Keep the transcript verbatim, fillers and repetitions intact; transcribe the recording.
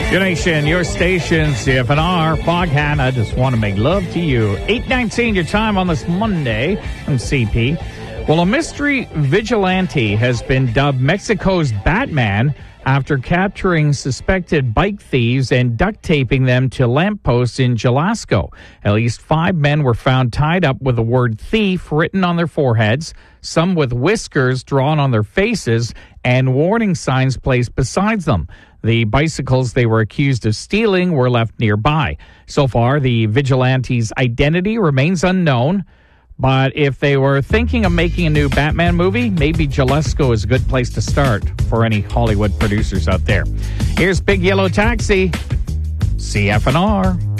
Your nation, your station, C F N R, Foghat. I just want to make love to you. eight nineteen, your time on this Monday from C P. Well, a mystery vigilante has been dubbed Mexico's Batman after capturing suspected bike thieves and duct taping them to lampposts in Jalisco. At least five men were found tied up with the word thief written on their foreheads, some with whiskers drawn on their faces, and warning signs placed beside them. The bicycles they were accused of stealing were left nearby. So far, the vigilante's identity remains unknown. But if they were thinking of making a new Batman movie, maybe Jalisco is a good place to start for any Hollywood producers out there. Here's Big Yellow Taxi, C F N R.